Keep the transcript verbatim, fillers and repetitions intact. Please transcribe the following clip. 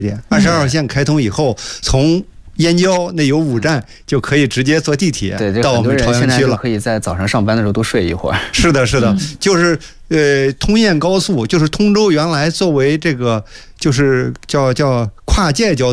点。二十二号线开通以后，从燕郊那有五站就可以直接坐地铁到我们朝阳区了。 可以在早上上班的时候多睡一会儿。 是的，是的，就是呃，通燕高速就是通州原来作为这个就是叫叫跨界交通。